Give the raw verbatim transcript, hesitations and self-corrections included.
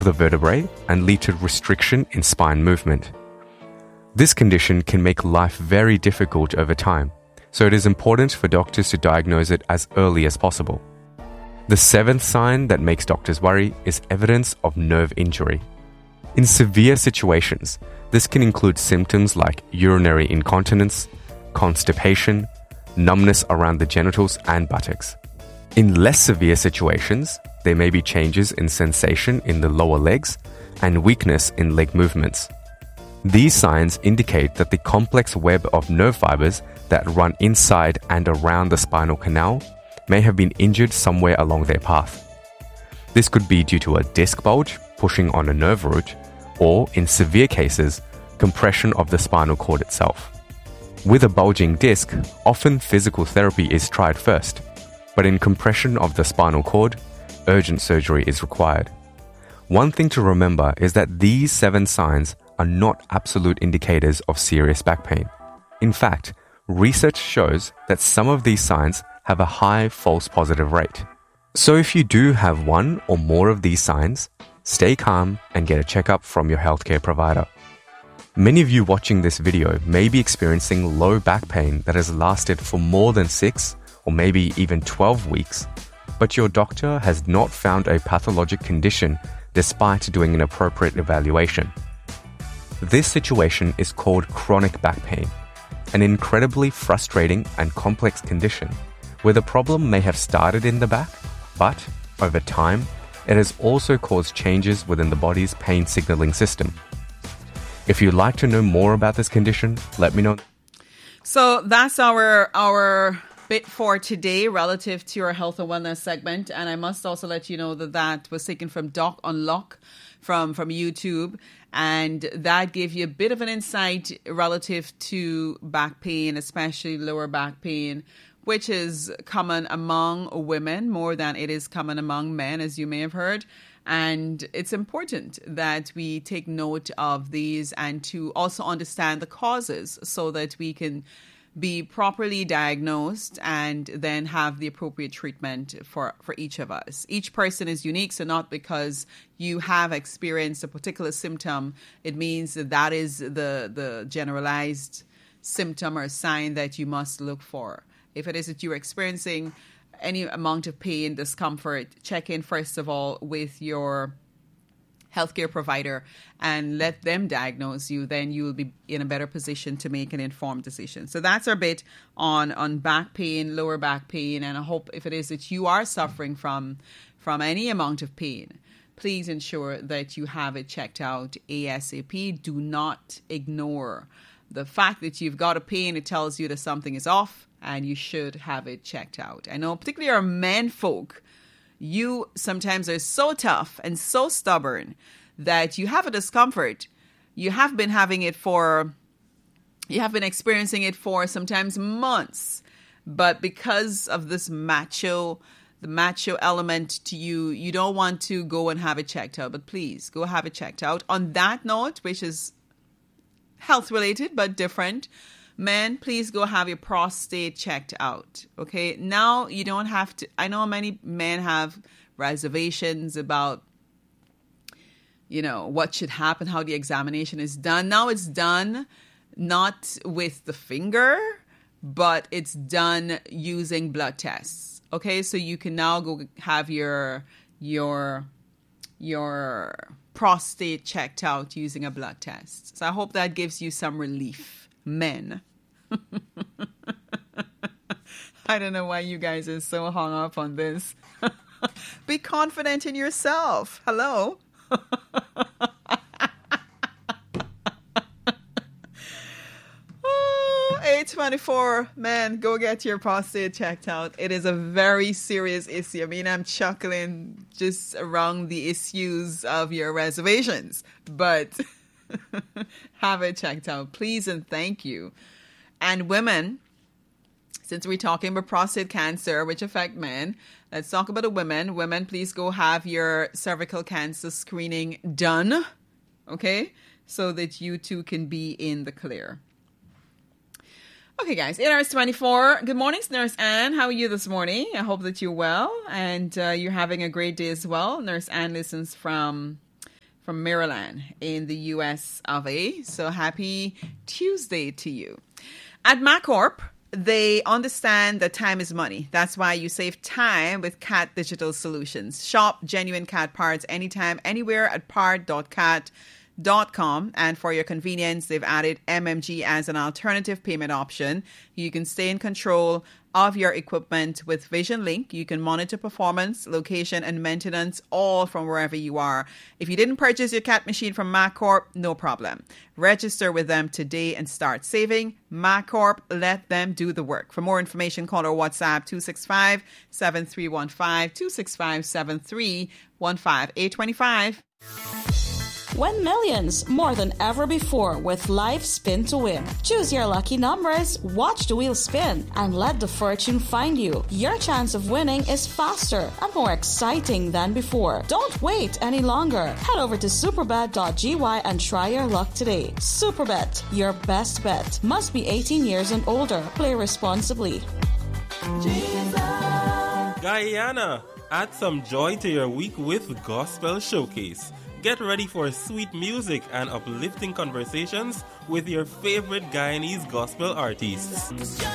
the vertebrae and lead to restriction in spine movement. This condition can make life very difficult over time, so it is important for doctors to diagnose it as early as possible. The seventh sign that makes doctors worry is evidence of nerve injury. In severe situations, this can include symptoms like urinary incontinence, constipation, numbness around the genitals and buttocks. In less severe situations, there may be changes in sensation in the lower legs and weakness in leg movements. These signs indicate that the complex web of nerve fibers that run inside and around the spinal canal may have been injured somewhere along their path. This could be due to a disc bulge pushing on a nerve root, or, in severe cases, compression of the spinal cord itself. With a bulging disc, often physical therapy is tried first, but in compression of the spinal cord, urgent surgery is required. One thing to remember is that these seven signs are not absolute indicators of serious back pain. In fact, research shows that some of these signs have a high false positive rate. So if you do have one or more of these signs, stay calm and get a checkup from your healthcare provider. Many of you watching this video may be experiencing low back pain that has lasted for more than six or maybe even twelve weeks, but your doctor has not found a pathologic condition despite doing an appropriate evaluation. This situation is called chronic back pain, an incredibly frustrating and complex condition where the problem may have started in the back, but over time, it has also caused changes within the body's pain signaling system. If you'd like to know more about this condition, let me know. So that's our our bit for today relative to your health and wellness segment. And I must also let you know that that was taken from Doc Unlock from, from YouTube. And that gave you a bit of an insight relative to back pain, especially lower back pain, which is common among women more than it is common among men, as you may have heard. And it's important that we take note of these and to also understand the causes so that we can be properly diagnosed and then have the appropriate treatment for, for each of us. Each person is unique, so not because you have experienced a particular symptom, it means that that is the, the generalized symptom or sign that you must look for. If it is that you're experiencing any amount of pain, discomfort, check in first of all with your healthcare provider and let them diagnose you. Then you will be in a better position to make an informed decision. So that's our bit on, on back pain, lower back pain. And I hope if it is that you are suffering from, from any amount of pain, please ensure that you have it checked out ASAP. Do not ignore the fact that you've got a pain. It tells you that something is off and you should have it checked out. I know particularly our men folk, you sometimes are so tough and so stubborn that you have a discomfort. You have been having it for, you have been experiencing it for sometimes months. But because of this macho, the macho element to you, you don't want to go and have it checked out. But please go have it checked out. On that note, which is health related but different, men, please go have your prostate checked out. Okay. Now you don't have to, I know many men have reservations about, you know, what should happen, how the examination is done. Now it's done not with the finger, but it's done using blood tests. Okay. So you can now go have your, your, your prostate checked out using a blood test. So I hope that gives you some relief, men. I don't know why you guys are so hung up on this. Be confident in yourself. Hello. Oh, eight twenty-four, man, go get your prostate checked out. It is a very serious issue. I mean, I'm chuckling just around the issues of your reservations, but have it checked out, please and thank you. And women, since we're talking about prostate cancer, which affect men, let's talk about the women. Women, please go have your cervical cancer screening done, okay? So that you too can be in the clear. Okay, guys, eight hours twenty-four. Good morning, Nurse Anne. How are you this morning? I hope that you're well and uh, you're having a great day as well. Nurse Anne listens from from Maryland in the U S of A. So happy Tuesday to you. At MacCorp, they understand that time is money. That's why you save time with Cat Digital Solutions. Shop genuine cat parts anytime, anywhere at part dot cat dot com. And for your convenience, they've added M M G as an alternative payment option. You can stay in control of your equipment with Vision Link. You can monitor performance, location, and maintenance all from wherever you are. If you didn't purchase your cat machine from MacCorp, no problem. Register with them today and start saving. MacCorp, let them do the work. For more information, call or WhatsApp two six five, seven three one five, two six five, seven three one five, eight two five. Win millions more than ever before with Live Spin to Win. Choose your lucky numbers, watch the wheel spin, and let the fortune find you. Your chance of winning is faster and more exciting than before. Don't wait any longer. Head over to superbet dot g y and try your luck today. Superbet, your best bet. Must be eighteen years and older. Play responsibly. Guyana, add some joy to your week with Gospel Showcase. Get ready for sweet music and uplifting conversations with your favorite Guyanese gospel artists.